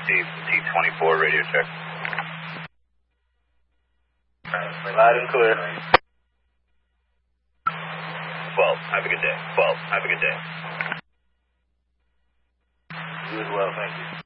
T24 radio check. Loud and clear. 12, have a good day. 12, have a good day. You as well, thank you.